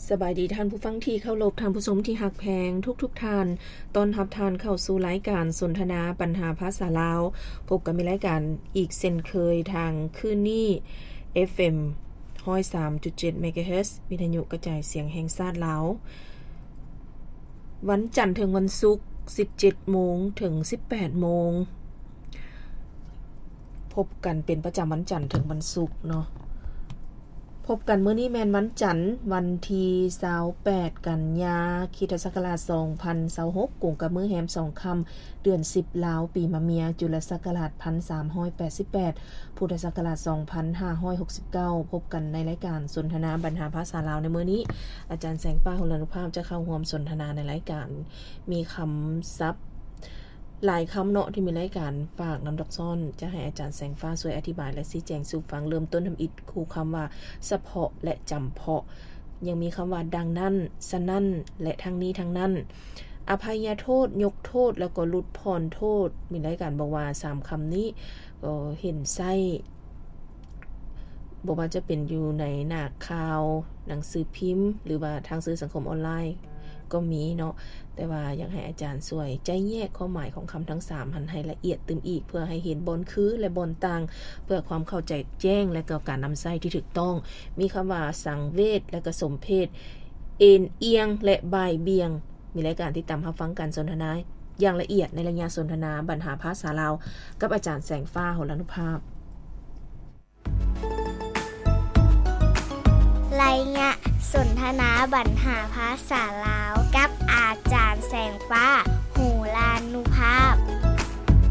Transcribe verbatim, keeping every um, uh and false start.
สบายดีท่านผู้ฟังที่เคารพท่านผู้ชมที่ฮักแพงทุกๆทท่านต้อนรับท่านเข้าสู่รายการสนทนาปัญหาภาษาลาวพบกันในรายการอีกเช่นเคยทางคลื่นนี้ เอฟ เอ็ม หนึ่งศูนย์สาม จุด เจ็ด เมกะเฮิรตซ์ วิทยุกระจายเสียงแห่งชาติลาววันจันทร์ถึงวันศุกร์ สิบเจ็ดโมง ถึง สิบแปดโมงพบกันเป็นประจำวันจันทร์ถึงวันศุกร์เนาะพบกันมื้อนี้แม่นวันจันทร์วันที่ยี่สิบแปดกันยาคริสตศักราชสองพันยี่สิบหกกงกับมื้อแฮมสองค่ำเดือนสิบลาวปีมะเมียจุลศักราชหนึ่งพันสามร้อยแปดสิบแปดพุทธศักราชสองพันห้าร้อยหกสิบเก้าพบกันในรายการสนทนาปัญหาภาษาลาวในมื้อนี้อาจารย์แสงฟ้าหลานุภาพจะเข้าร่วมสนทนาในรายการมีคำศัพท์หลายคำเนาะที่มีรายการฝากนำดอกซ่อนจะให้อาจารย์แสงฟ้าช่วยอธิบายและชี้แจงสู่ฟังเริ่มต้นทำอิฐคู่คำว่าเฉพาะและจำเพาะยังมีคำว่าดังนั้นสนั่นและทั้งนี้ทั้งนั้นอภัยโทษยกโทษแล้วก็ลดผ่อนโทษมีรายการบอกว่าสามคำนี้ก็เห็นไส้บอกว่าจะเป็นอยู่ในหน้าข่าวหนังสือพิมพ์หรือว่าทางสื่อสังคมออนไลน์ก็มีเนาะแต่ว่าอยากให้อาจารย์ช่วยใจแยกความหมายของคำทั้งสามหันให้ละเอียดตึมอีกเพื่อให้เห็นบนคือและบนต่างเพื่อความเข้าใจแจ้งและก็การนำใช้ที่ถูกต้องมีคำว่าสังเวชและก็สมเพศเอ็นเอียงและบ่ายเบียงมีรายการที่ตามรับฟังการสนทนาอย่างละเอียดในระยะสนทนาปัญหาภาษาลาวกับอาจารย์แสงฟ้าหลานุภาพรายงานสนทนาปัญหาภาษาลาวกับอาจารย์แสงฟ้าหูลานุภาพ